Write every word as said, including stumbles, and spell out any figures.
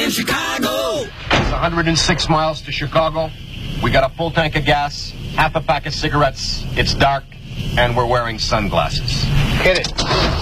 in Chicago. It's one hundred six miles to Chicago. We got a full tank of gas, half a pack of cigarettes. It's dark, and we're wearing sunglasses. Hit it.